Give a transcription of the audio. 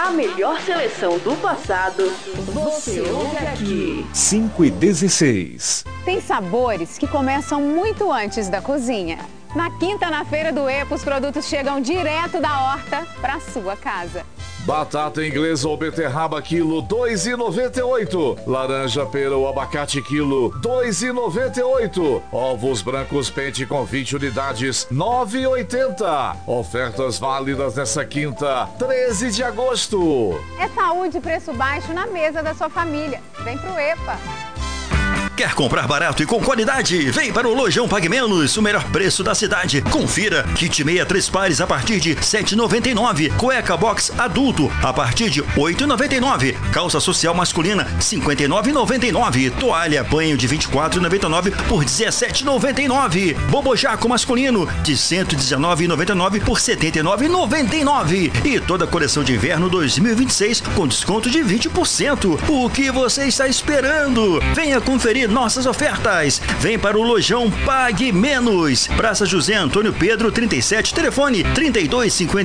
A melhor seleção do passado, você ouve aqui. 5:16. Tem sabores que começam muito antes da cozinha. Na quinta, na Feira do EPA, os produtos chegam direto da horta para sua casa. Batata inglesa ou beterraba quilo, R$2,98. Laranja, pera ou abacate quilo, R$2,98. Ovos brancos pente com 20 unidades, R$9,80. Ofertas válidas nessa quinta, 13 de agosto. É saúde e preço baixo na mesa da sua família. Vem pro EPA. Quer comprar barato e com qualidade? Vem para o Lojão Pague Menos, o melhor preço da cidade. Confira, kit meia 3 pares a partir de R$ 7,99. Cueca box adulto a partir de R$ 8,99. Calça social masculina R$ 59,99. Toalha banho de R$ 24,99 por R$ 17,99. Bobojaco masculino de R$ 119,99 por R$ 79,99. E toda a coleção de inverno 2026 com desconto de 20%. O que você está esperando? Venha conferir nossas ofertas. Vem para o Lojão Pague Menos. Praça José Antônio Pedro 37, telefone 3250